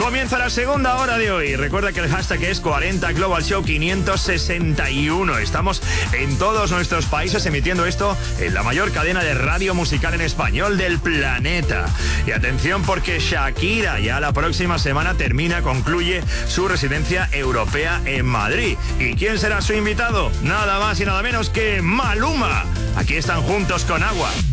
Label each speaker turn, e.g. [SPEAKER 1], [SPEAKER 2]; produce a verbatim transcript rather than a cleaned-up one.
[SPEAKER 1] Comienza la segunda hora de hoy. Recuerda que el hashtag es cuarenta Global Show quinientos sesenta y uno. Estamos en todos nuestros países emitiendo esto en la mayor cadena de radio musical en español del planeta. Y atención porque Shakira ya la próxima semana termina, concluye su residencia europea en Madrid. ¿Y quién será su invitado? Nada más y nada menos que Maluma. Aquí están juntos con Agua.